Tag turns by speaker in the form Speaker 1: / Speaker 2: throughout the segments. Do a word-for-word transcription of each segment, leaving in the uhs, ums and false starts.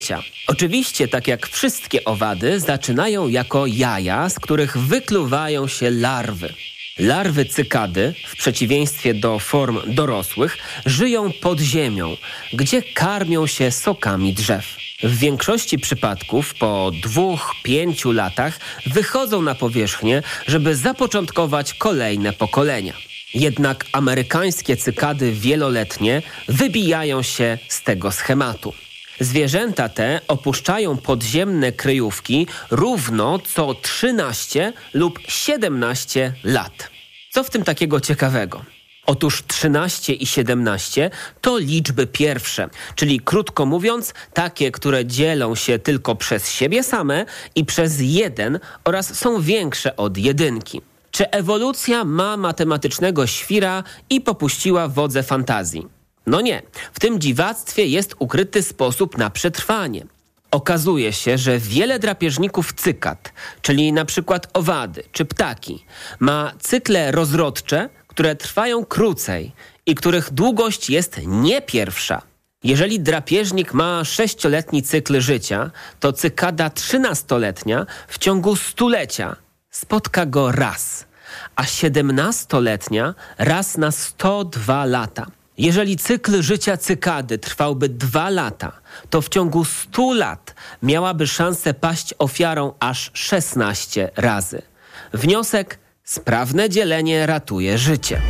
Speaker 1: Oczywiście, tak jak wszystkie owady, zaczynają jako jaja, z których wykluwają się larwy. Larwy cykady, w przeciwieństwie do form dorosłych, żyją pod ziemią, gdzie karmią się sokami drzew. W większości przypadków po dwóch, pięciu latach wychodzą na powierzchnię, żeby zapoczątkować kolejne pokolenia. Jednak amerykańskie cykady wieloletnie wybijają się z tego schematu. Zwierzęta te opuszczają podziemne kryjówki równo co trzynaście lub siedemnaście lat. Co w tym takiego ciekawego? Otóż trzynaście i siedemnaście to liczby pierwsze, czyli krótko mówiąc takie, które dzielą się tylko przez siebie same i przez jeden oraz są większe od jedynki. Czy ewolucja ma matematycznego świra i popuściła wodze fantazji? No nie, w tym dziwactwie jest ukryty sposób na przetrwanie. Okazuje się, że wiele drapieżników cykad, czyli na przykład owady czy ptaki, ma cykle rozrodcze, które trwają krócej i których długość jest nie pierwsza. Jeżeli drapieżnik ma sześcioletni cykl życia, to cykada trzynastoletnia w ciągu stulecia spotka go raz, a siedemnastoletnia raz na sto dwa lata. Jeżeli cykl życia cykady trwałby dwa lata, to w ciągu stu lat miałaby szansę paść ofiarą aż szesnaście razy. Wniosek: sprawne dzielenie ratuje życie.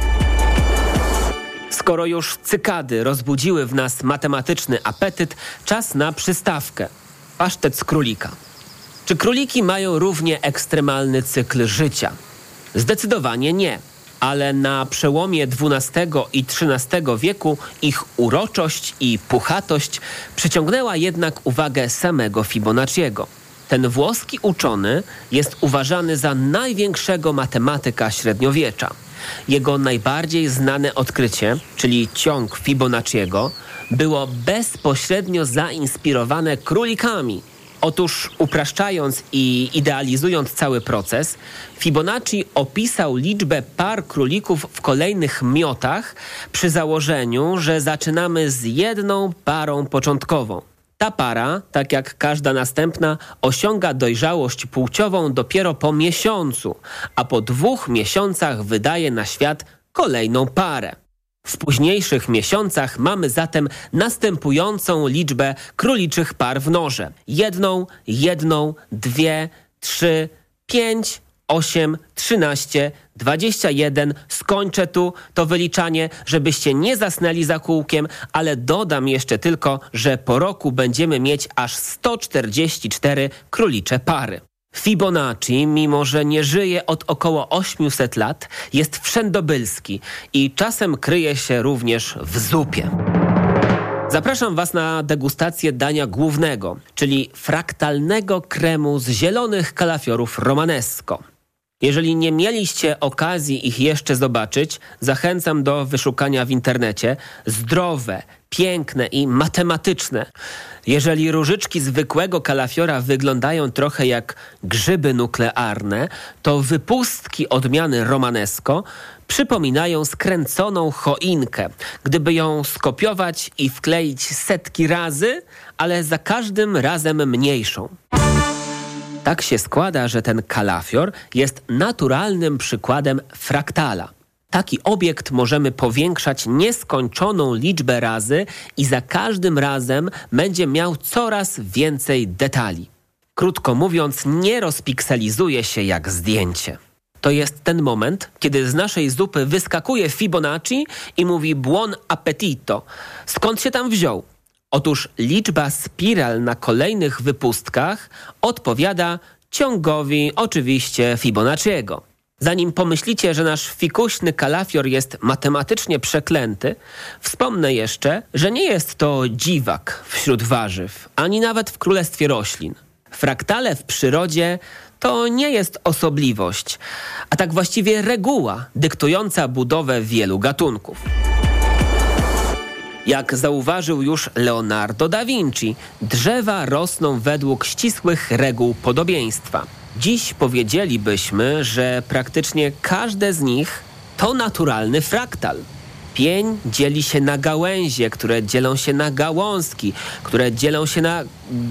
Speaker 1: Skoro już cykady rozbudziły w nas matematyczny apetyt, czas na przystawkę. Pasztet z królika. Czy króliki mają równie ekstremalny cykl życia? Zdecydowanie nie. Ale na przełomie dwunastego i trzynastego wieku ich uroczość i puchatość przyciągnęła jednak uwagę samego Fibonacciego. Ten włoski uczony jest uważany za największego matematyka średniowiecza. Jego najbardziej znane odkrycie, czyli ciąg Fibonacciego, było bezpośrednio zainspirowane królikami. Otóż upraszczając i idealizując cały proces, Fibonacci opisał liczbę par królików w kolejnych miotach przy założeniu, że zaczynamy z jedną parą początkową. Ta para, tak jak każda następna, osiąga dojrzałość płciową dopiero po miesiącu, a po dwóch miesiącach wydaje na świat kolejną parę. W późniejszych miesiącach mamy zatem następującą liczbę króliczych par w norze. Jedną, jedną, dwie, trzy, pięć, osiem, trzynaście, dwadzieścia jeden. Skończę tu to wyliczanie, żebyście nie zasnęli za kółkiem, ale dodam jeszcze tylko, że po roku będziemy mieć aż sto czterdzieści cztery królicze pary. Fibonacci, mimo że nie żyje od około osiemset lat, jest wszędobylski i czasem kryje się również w zupie. Zapraszam Was na degustację dania głównego, czyli fraktalnego kremu z zielonych kalafiorów romanesco. Jeżeli nie mieliście okazji ich jeszcze zobaczyć, zachęcam do wyszukania w internecie. Zdrowe, piękne i matematyczne. Jeżeli różyczki zwykłego kalafiora wyglądają trochę jak grzyby nuklearne, to wypustki odmiany romanesco przypominają skręconą choinkę. Gdyby ją skopiować i wkleić setki razy, ale za każdym razem mniejszą. Tak się składa, że ten kalafior jest naturalnym przykładem fraktala. Taki obiekt możemy powiększać nieskończoną liczbę razy i za każdym razem będzie miał coraz więcej detali. Krótko mówiąc, nie rozpikselizuje się jak zdjęcie. To jest ten moment, kiedy z naszej zupy wyskakuje Fibonacci i mówi buon appetito. Skąd się tam wziął? Otóż liczba spiral na kolejnych wypustkach odpowiada ciągowi oczywiście Fibonacciego. Zanim pomyślicie, że nasz fikuśny kalafior jest matematycznie przeklęty, wspomnę jeszcze, że nie jest to dziwak wśród warzyw, ani nawet w królestwie roślin. Fraktale w przyrodzie to nie jest osobliwość, a tak właściwie reguła dyktująca budowę wielu gatunków. Jak zauważył już Leonardo da Vinci, drzewa rosną według ścisłych reguł podobieństwa. Dziś powiedzielibyśmy, że praktycznie każde z nich to naturalny fraktal. Pień dzieli się na gałęzie, które dzielą się na gałązki, które dzielą się na